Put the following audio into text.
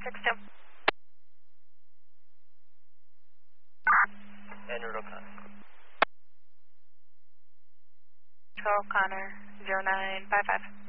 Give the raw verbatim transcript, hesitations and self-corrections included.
six two. En route O'Connor. Control O'Connor, zero nine five five.